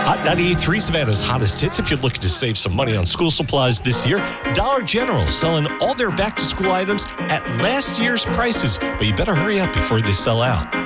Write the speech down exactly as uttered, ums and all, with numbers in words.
Hot ninety-eight point three Savannah's hottest hits. If you're looking to save some money on school supplies this year, Dollar General selling all their back-to-school items at last year's prices. But you better hurry up before they sell out.